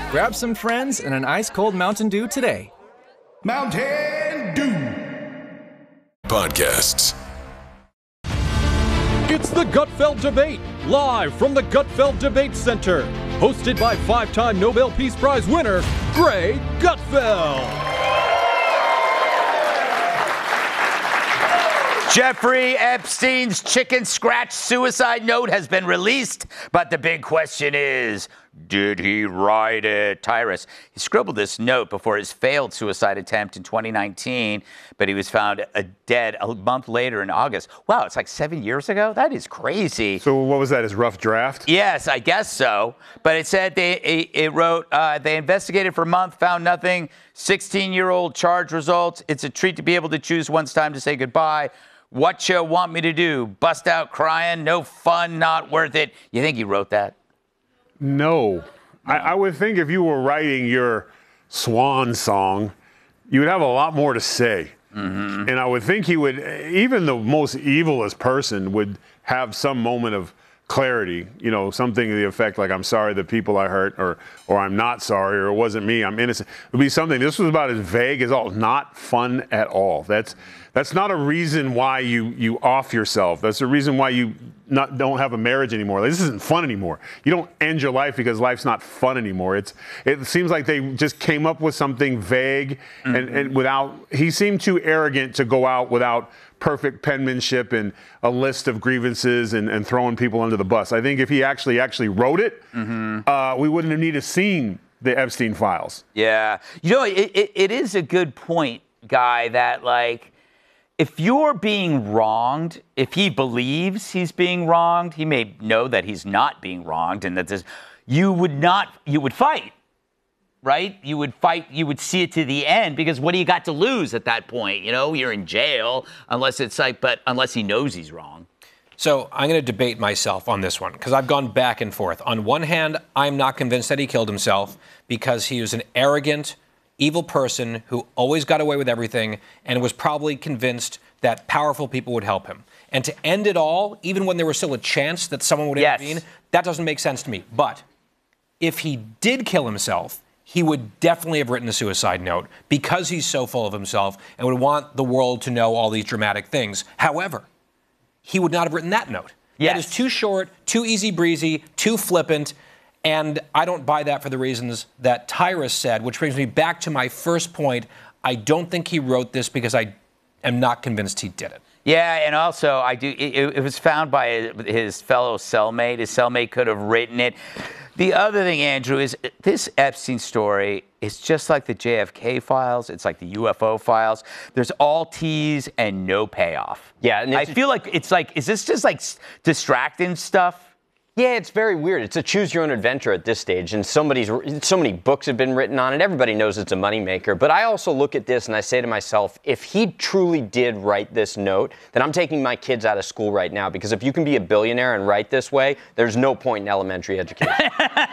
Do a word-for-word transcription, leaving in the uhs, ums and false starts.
Grab some friends and an ice-cold Mountain Dew today. Mountain Dew Podcasts. It's the Gutfeld Debate, live from the Gutfeld Debate Center. Hosted by five-time Nobel Peace Prize winner, Greg Gutfeld. Jeffrey Epstein's chicken scratch suicide note has been released, but the big question is, did he write it? Tyrus, he scribbled this note before his failed suicide attempt in twenty nineteen, but he was found uh, dead a month later in August. Wow, it's like seven years ago? That is crazy. So what was that, his rough draft? Yes, I guess so. But it said they it, it wrote, uh, they investigated for a month, found nothing. sixteen-year-old charge results. It's a treat to be able to choose one's time to say goodbye. What you want me to do? Bust out crying? No fun, not worth it. You think he wrote that? No. I, I would think if you were writing your swan song, you would have a lot more to say. Mm-hmm. And I would think he would, even the most evilest person would have some moment of clarity, you know, something to the effect like, I'm sorry the people I hurt, or or I'm not sorry, or it wasn't me, I'm innocent. It would be something. This was about as vague as all. Not fun at all. That's that's not a reason why you you off yourself. That's a reason why you not don't have a marriage anymore. Like, this isn't fun anymore. You don't end your life because life's not fun anymore. It's it seems like they just came up with something vague, mm-hmm. and, and without, he seemed too arrogant to go out without perfect penmanship and a list of grievances and, and throwing people under the bus. I think if he actually actually wrote it, mm-hmm. uh, we wouldn't have needed seen the Epstein files. Yeah. You know, it, it, it is a good point, Guy, that like, if you're being wronged, if he believes he's being wronged, he may know that he's not being wronged and that this, you would not, you would fight. Right? You would fight, you would see it to the end, because what do you got to lose at that point? You know, you're in jail unless it's like, but unless he knows he's wrong. So I'm going to debate myself on this one because I've gone back and forth. On one hand, I'm not convinced that he killed himself because he was an arrogant, evil person who always got away with everything and was probably convinced that powerful people would help him. And to end it all, even when there was still a chance that someone would yes. intervene, that doesn't make sense to me. But if he did kill himself, he would definitely have written a suicide note because he's so full of himself and would want the world to know all these dramatic things. However, he would not have written that note. Yes. That is too short, too easy breezy, too flippant, and I don't buy that for the reasons that Tyrus said, which brings me back to my first point. I don't think he wrote this because I am not convinced he did it. Yeah, and also I do. It, it was found by his fellow cellmate. His cellmate could have written it. The other thing, Andrew, is this Epstein story is just like the J F K files. It's like the U F O files. There's all tease and no payoff. Yeah, and I feel like it's like, is this just like distracting stuff? Yeah, it's very weird. It's a choose-your-own-adventure at this stage, and somebody's so many books have been written on it. Everybody knows it's a moneymaker. But I also look at this and I say to myself, if he truly did write this note, then I'm taking my kids out of school right now, because if you can be a billionaire and write this way, there's no point in elementary education.